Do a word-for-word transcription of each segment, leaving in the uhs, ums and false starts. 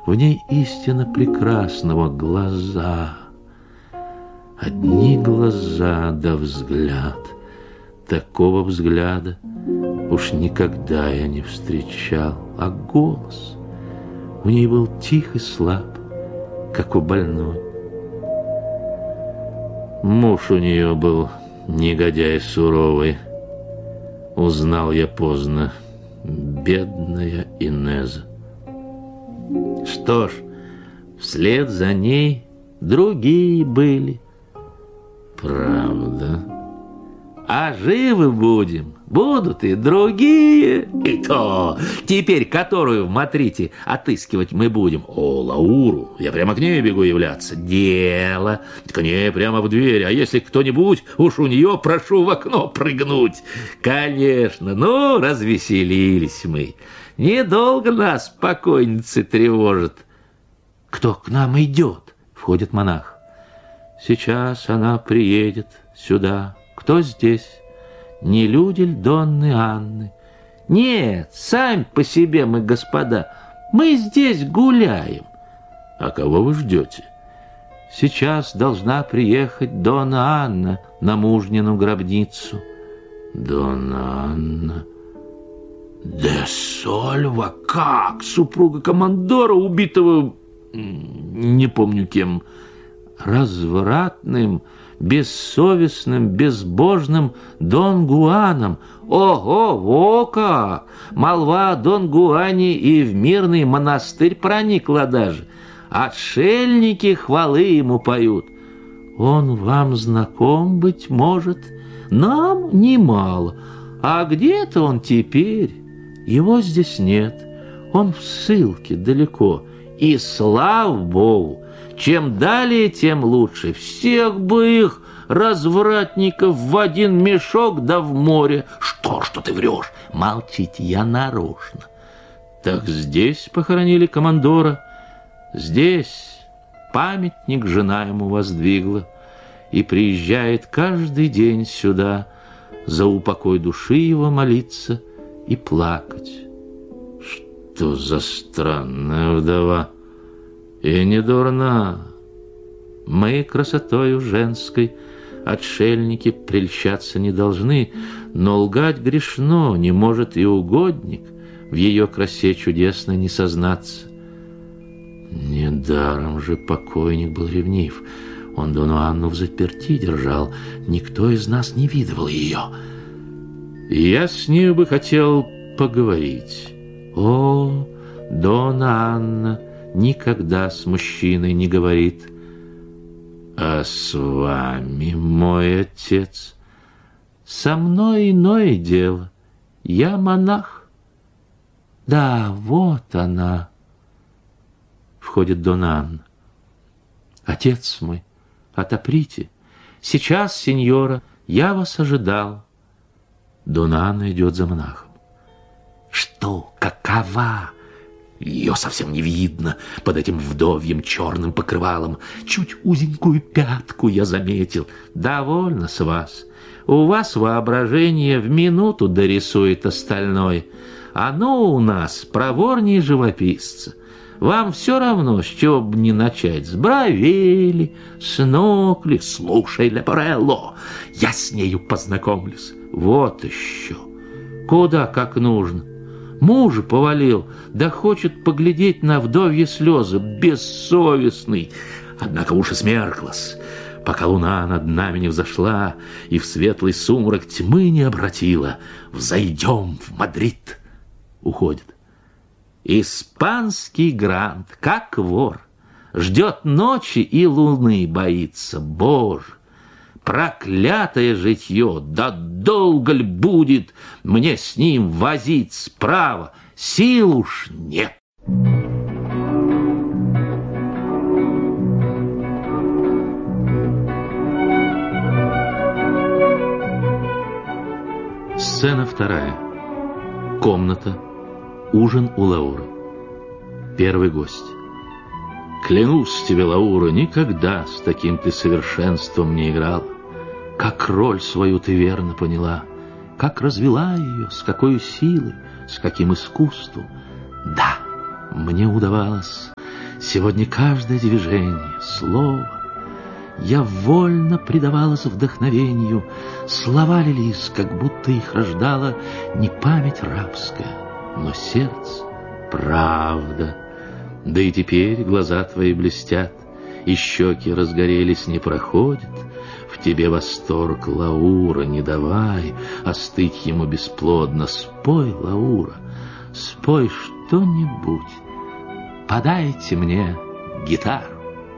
В ней истинно прекрасного глаза. Одни глаза да взгляд. Такого взгляда уж никогда я не встречал. А голос у ней был тих и слаб, как у больной. Муж у нее был негодяй суровый. Узнал я поздно, бедная Инеза. Что ж, вслед за ней другие были. Правда. А живы будем, будут и другие. И то, теперь которую в Мадрите отыскивать мы будем? О, Лауру, я прямо к ней бегу являться. Дело, к ней прямо в дверь. А если кто-нибудь, уж у нее прошу в окно прыгнуть. Конечно, ну, развеселились мы. Недолго нас покойницы тревожат. Кто к нам идет? Входит монах. Сейчас она приедет сюда. Кто здесь? Не люди ль Донны Анны? Нет, сами по себе мы, господа. Мы здесь гуляем. А кого вы ждете? Сейчас должна приехать Донна Анна на мужнину гробницу. Донна Анна? Де Сольва? Как? Супруга командора, убитого... не помню кем... развратным, бессовестным, безбожным Дон Гуаном. Ого, во как! Молва о Дон Гуане и в мирный монастырь проникла даже. Отшельники хвалы ему поют. Он вам знаком, быть может? Нам немало. А где-то он теперь? Его здесь нет. Он в ссылке далеко. И слава Богу! Чем далее, тем лучше. Всех бы их, развратников, в один мешок да в море. Что, что ты врешь? Молчите, я нарочно. Так здесь похоронили командора. Здесь памятник жена ему воздвигла. И приезжает каждый день сюда за упокой души его молиться и плакать. Что за странная вдова? И не дурна. Мы красотою женской отшельники прельщаться не должны, но лгать грешно, не может и угодник в ее красе чудесной не сознаться. Недаром же покойник был ревнив. Он Донну Анну взаперти держал, никто из нас не видывал ее. Я с нею бы хотел поговорить. О, Донна Анна никогда с мужчиной не говорит. А с вами, мой отец? Со мной иное дело. Я монах. Да, вот она. Входит Донна Анна. Отец мой, отоприте. Сейчас, сеньора, я вас ожидал. Донна Анна идет за монахом. Что, какова? Ее совсем не видно под этим вдовьим черным покрывалом. Чуть узенькую пятку я заметил. Довольно с вас. У вас воображение в минуту дорисует остальное. Оно у нас проворнее живописца. Вам все равно, с чего бы не начать. С бровей, с ног ли. Слушай, Лепорелло, я с нею познакомлюсь. Вот еще. Куда как нужно. Мужа повалил, да хочет поглядеть на вдовьи слезы, бессовестный. Однако уж и смерклась, пока луна над нами не взошла и в светлый сумрак тьмы не обратила. Взойдем в Мадрид. Уходит. Испанский грант, как вор, ждет ночи и луны боится. Боже! Проклятое житье, да долго ли будет мне с ним возить справа? Сил уж нет. Сцена вторая. Комната. Ужин у Лауры. Первый гость. Клянусь тебе, Лаура, никогда с таким ты совершенством не играл. Как роль свою ты верно поняла, как развела ее, с какой силой, с каким искусством. Да, мне удавалось Сегодня каждое движение, слово. Я вольно предавалась вдохновению. Слова лились, как будто их рождала не память рабская, но сердце — правда. Да и теперь глаза твои блестят, и щеки разгорелись, не проходят. В тебе восторг, Лаура, не давай остыть ему бесплодно. Спой, Лаура, спой что-нибудь. Подайте мне гитару.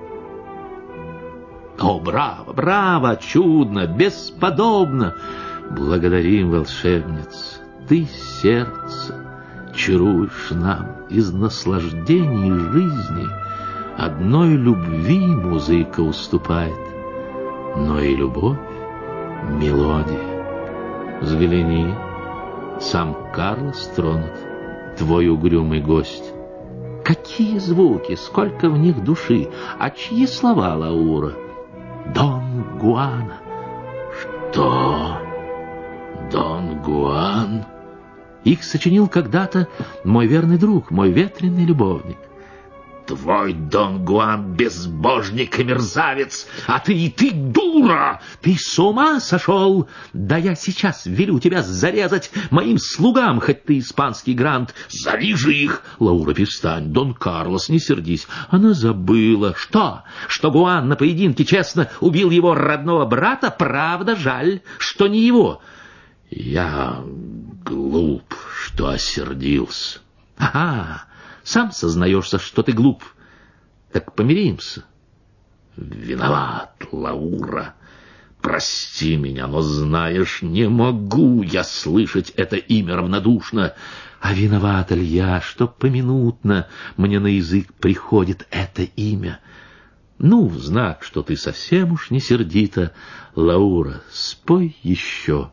О, браво, браво, чудно, бесподобно! Благодарим, волшебниц, ты сердце чаруешь нам из наслаждений жизни. Одной любви музыка уступает, но и любовь — мелодия. Взгляни, сам Карлос тронут, твой угрюмый гость. Какие звуки, сколько в них души, а чьи слова, Лаура? Дон Гуана. Что? Дон Гуан? Их сочинил когда-то мой верный друг, мой ветреный любовник. Твой Дон Гуан безбожник и мерзавец, а ты и ты дура! Ты с ума сошел? Да я сейчас велю тебя зарезать моим слугам, хоть ты испанский грант. Зови же их! Лаура, перестань, Дон Карлос, не сердись. Она забыла. Что? Что Гуан на поединке честно убил его родного брата? Правда, жаль, что не его. Я глуп, что осердился. Ага. Сам сознаешься, что ты глуп. Так помиримся. Виноват, Лаура. Прости меня, но, знаешь, не могу я слышать это имя равнодушно. А виноват ли я, что поминутно мне на язык приходит это имя? Ну, в знак, что ты совсем уж не сердита, Лаура, спой еще.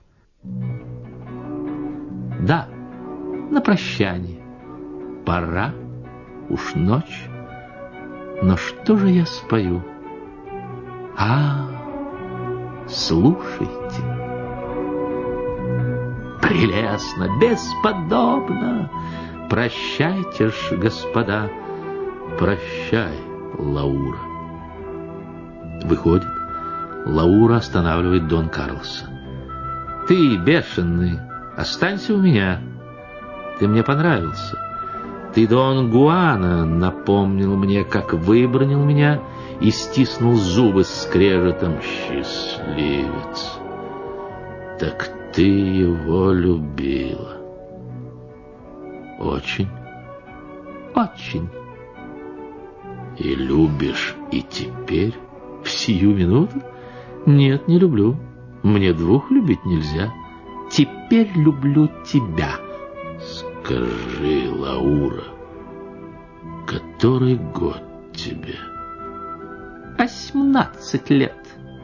Да, на прощание. Пора, уж ночь, но что же я спою? А, слушайте. Прелестно, бесподобно. Прощайте ж, господа. Прощай, Лаура. Выходит, Лаура останавливает Дон Карлоса. Ты, бешеный, останься у меня. Ты мне понравился. Ты, Дон Гуана, напомнил мне, как выбранил меня и стиснул зубы с скрежетом. Счастливец. Так ты его любила. Очень, очень. И любишь и теперь, в сию минуту? Нет, не люблю. Мне двух любить нельзя. Теперь люблю тебя. Скажи, Лаура, который год тебе? Восемнадцать лет.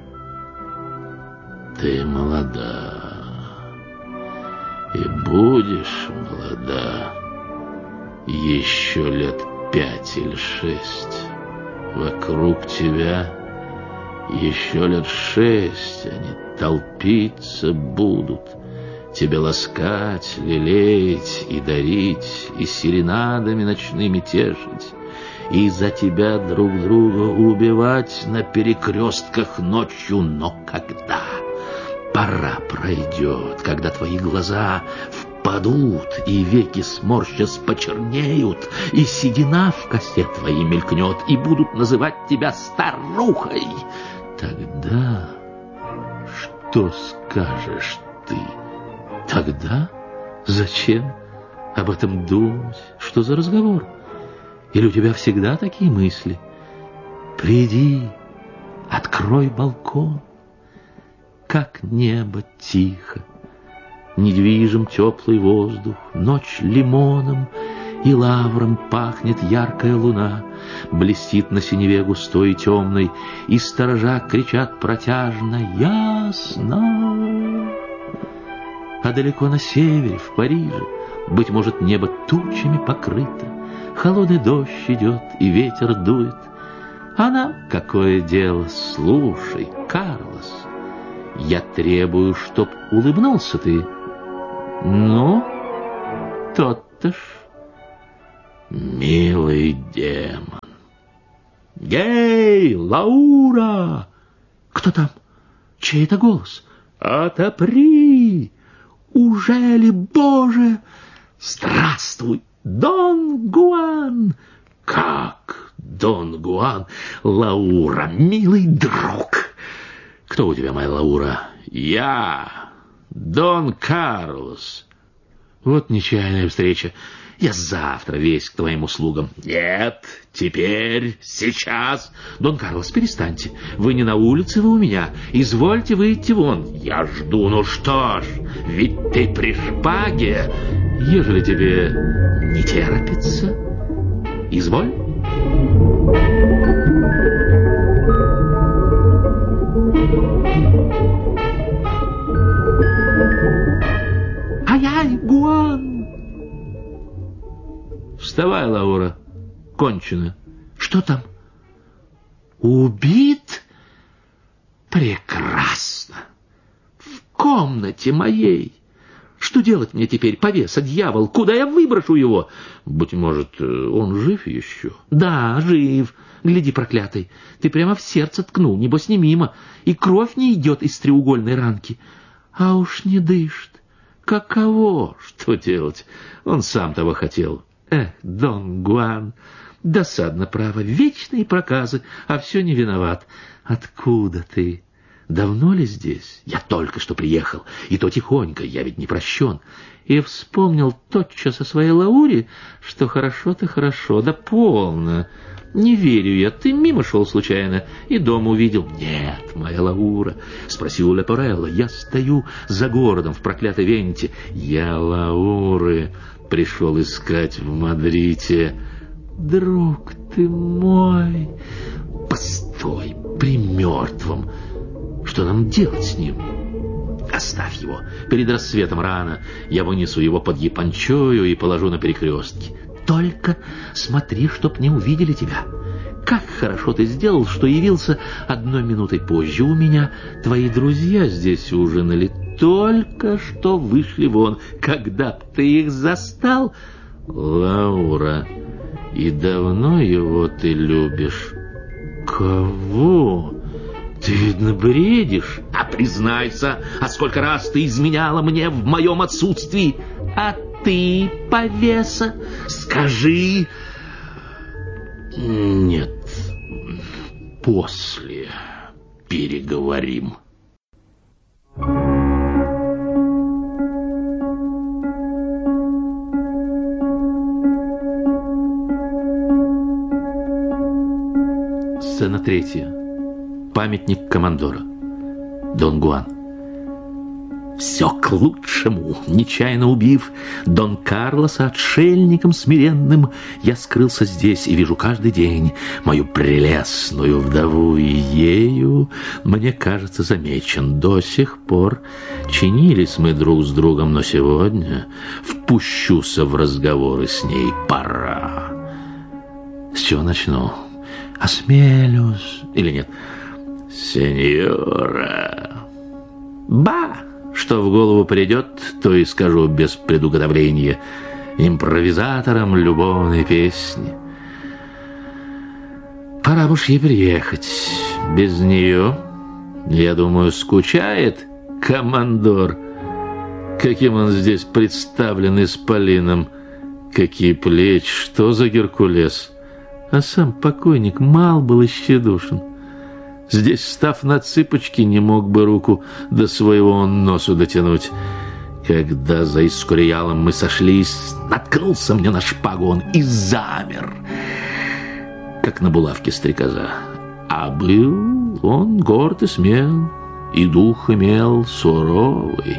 Ты молода, и будешь молода еще лет пять или шесть. Вокруг тебя еще лет шесть они толпиться будут, тебя ласкать, лелеять и дарить, и серенадами ночными тешить, и за тебя друг друга убивать на перекрестках ночью. Но когда пора пройдет, когда твои глаза впадут, и веки сморщась почернеют, и седина в косе твоей мелькнет, и будут называть тебя старухой, тогда что скажешь ты? Тогда зачем об этом думать? Что за разговор? Или у тебя всегда такие мысли? Приди, открой балкон. Как небо тихо, недвижим теплый воздух, ночь лимоном и лавром пахнет яркая луна, блестит на синеве густой и темной, и сторожа кричат протяжно: ясно. А далеко на севере, в Париже, быть может, небо тучами покрыто, холодный дождь идет и ветер дует. А нам какое дело? Слушай, Карлос, я требую, чтоб улыбнулся ты. Ну, тот-то ж. Милый демон, Гей, Лаура! Кто там? Чей это голос? Отопри! Ужели, Боже? Здравствуй, Дон Гуан! Как, Дон Гуан? Лаура, милый друг! Кто у тебя, моя Лаура? Я, Дон Карлос. Вот нечаянная встреча. Я завтра весь к твоим услугам. Нет, теперь, сейчас. Дон Карлос, перестаньте. Вы не на улице, вы у меня. Извольте выйти вон. Я жду, ну что ж, ведь ты при шпаге. Ежели тебе не терпится, изволь. Ай-ай, Гуан! Вставай, Лаура, кончено. Что там? Убит? Прекрасно. В комнате моей. Что делать мне теперь, повеса, дьявол? Куда я выброшу его? Быть может, он жив еще? Да, жив. Гляди, проклятый, ты прямо в сердце ткнул, небось не мимо, и кровь не идет из треугольной ранки. А уж не дышит. Каково? Что делать? Он сам того хотел. Эх, Дон Гуан, досадно, право, вечные проказы, а все не виноват. Откуда ты? Давно ли здесь? Я только что приехал, и то тихонько, я ведь не прощен. И вспомнил тотчас о своей Лауре, что хорошо-то хорошо, да полно. Не верю я, ты мимо шел случайно и дом увидел. Нет, моя Лаура, спроси у Лепорелло, я стою за городом в проклятой Венете. Я Лауры пришел искать в Мадриде. Друг ты мой! Постой, при мертвом. Что нам делать с ним? Оставь его. Перед рассветом рано. Я вынесу его под япончою и положу на перекрестке. Только смотри, чтоб не увидели тебя. Как хорошо ты сделал, что явился одной минутой позже у меня. Твои друзья здесь ужинали, только что вышли вон. Когда б ты их застал? Лаура, и давно его ты любишь? Кого? Ты, видно, бредишь. А признайся, а сколько раз ты изменяла мне в моем отсутствии? А ты, повеса, скажи. Нет, после переговорим. Сцена третья. Памятник командора. Дон Гуан. Все к лучшему. Нечаянно убив Дон Карлоса отшельником смиренным, я скрылся здесь и вижу каждый день мою прелестную вдову, и ею, мне кажется, замечен. До сих пор чинились мы друг с другом, но сегодня впущуся в разговоры с ней. Пора. С чего начну? Осмелюсь или нет? Сеньора. Ба! Что в голову придет, то и скажу без предуготовления. Импровизаторам любовной песни. Пора уж ей приехать. Без нее, я думаю, скучает командор. Каким он здесь представлен исполином. Какие плечи, что за Геркулес. А сам покойник мал был и тщедушен. Здесь, став на цыпочки, не мог бы руку до своего носу дотянуть. Когда за Эскориалом мы сошлись, наткнулся мне на шпагу он и замер, как на булавке стрекоза. А был он горд и смел, и дух имел суровый.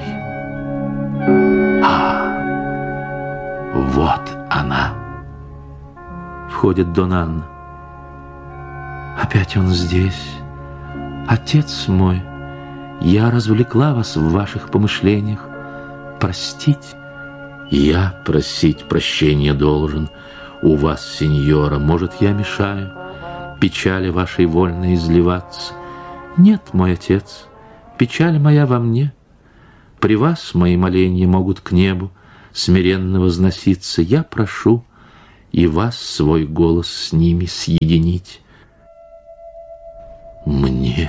А, вот она. Входит Дон Анна. Опять он здесь. Отец мой, я развлекла вас в ваших помышлениях. Простить? Я просить прощения должен. У вас, сеньора, может, я мешаю печали вашей вольно изливаться? Нет, мой отец, печаль моя во мне. При вас мои моления могут к небу смиренно возноситься. Я прошу и вас свой голос с ними съединить. Мне,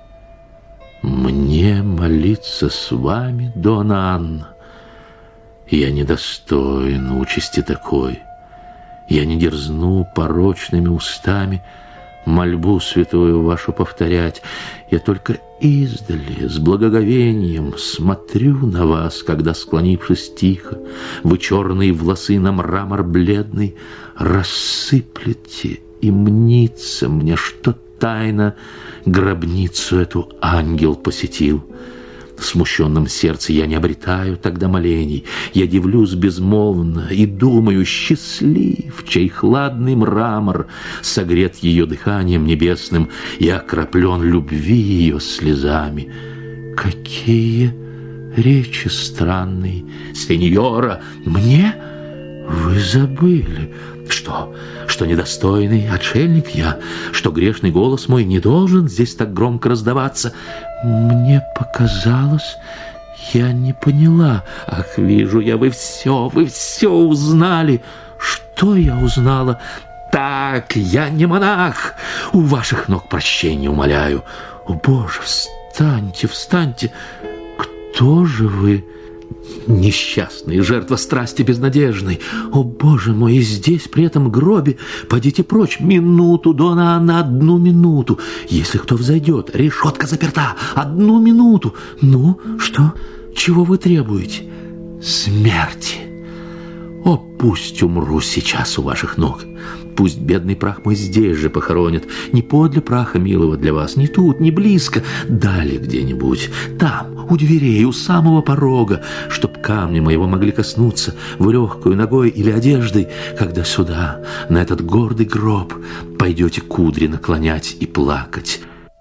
мне молиться с вами, Донна Анна? Я недостоин участи такой. Я не дерзну порочными устами мольбу святую вашу повторять. Я только издали с благоговением смотрю на вас, когда, склонившись тихо, вы черные волосы на мрамор бледный рассыплете, и мнится мне, что тайно гробницу эту ангел посетил. В смущенном сердце я не обретаю тогда молений. Я дивлюсь безмолвно и думаю, счастлив, чей хладный мрамор согрет ее дыханием небесным и окроплен любви ее слезами. Какие речи странные, сеньора, мне? Вы забыли. Что? Что недостойный отшельник я? Что грешный голос мой не должен здесь так громко раздаваться? Мне показалось, я не поняла. Ах, вижу я, вы все, вы все узнали. Что я узнала? Так, я не монах. У ваших ног прощения умоляю. О, Боже, встаньте, встаньте. Кто же вы? Несчастные, жертва страсти безнадежной. О, Боже мой, и здесь, при этом гробе, подите прочь. Минуту, Донна Анна, одну минуту. Если кто взойдет, решетка заперта. Одну минуту. Ну, что? Чего вы требуете? Смерти. О, пусть умру сейчас у ваших ног. Пусть бедный прах мой здесь же похоронят. Не подле праха милого для вас, не тут, не близко, далее где-нибудь. Там, у дверей, у самого порога, чтоб камни моего могли коснуться в легкую ногой или одеждой, когда сюда, на этот гордый гроб, пойдете кудри наклонять и плакать.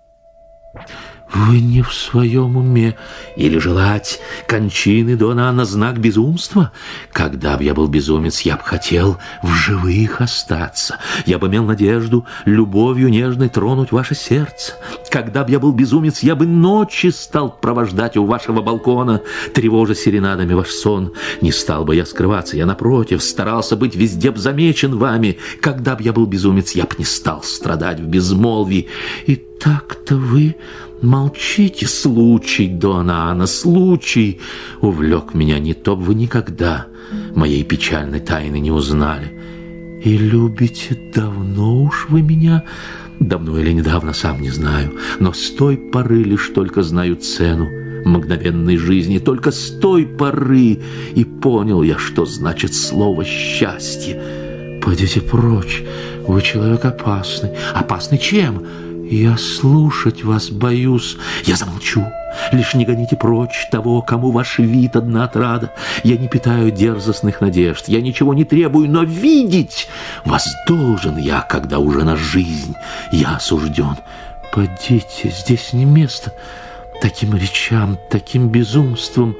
Вы не в своем уме. Или желать кончины, Донна Анна, знак безумства? Когда б я был безумец, я б хотел в живых остаться. Я бы имел надежду любовью нежной тронуть ваше сердце. Когда б я был безумец, я бы ночи стал провождать у вашего балкона, тревожа серенадами ваш сон. Не стал бы я скрываться, я, напротив, старался быть везде б замечен вами. Когда б я был безумец, я б не стал страдать в безмолвии. И так-то вы... Молчите, случай, Донна Анна, случай увлек меня, не то б вы никогда моей печальной тайны не узнали. И любите давно уж вы меня, давно или недавно, сам не знаю, но с той поры лишь только знаю цену мгновенной жизни, только с той поры и понял я, что значит слово «счастье». Пойдите прочь, вы человек опасный. Опасный чем? Я слушать вас боюсь. Я замолчу. Лишь не гоните прочь того, кому ваш вид одна отрада. Я не питаю дерзостных надежд. Я ничего не требую, но видеть вас должен я, когда уже на жизнь я осужден. Подите, здесь не место таким речам, таким безумством.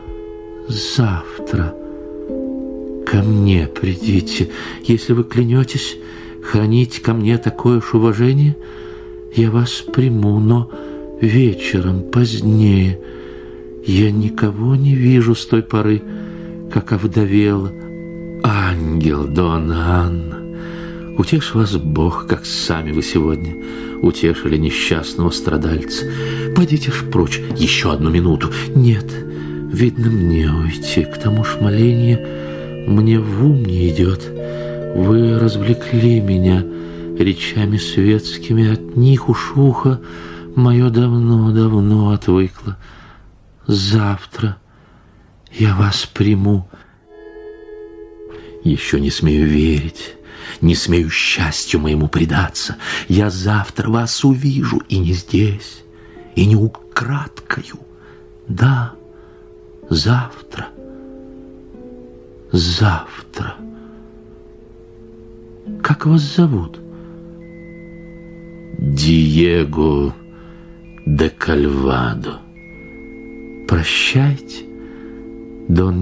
Завтра ко мне придите. Если вы клянетесь хранить ко мне такое ж уважение, я вас приму, но вечером, позднее. Я никого не вижу с той поры, как овдовела. Ангел, Донна Анна, утешь вас Бог, как сами вы сегодня утешили несчастного страдальца. Пойдите ж прочь еще одну минуту. Нет, видно мне уйти, к тому ж моление мне в ум не идет. Вы развлекли меня речами светскими, от них уж ухо мое давно-давно отвыкло. Завтра я вас приму. Еще не смею верить, не смею счастью моему предаться. Я завтра вас увижу, и не здесь, и не украдкою. Да, завтра, завтра. Как вас зовут? Диего де Кальвадо. Прощайте, Дон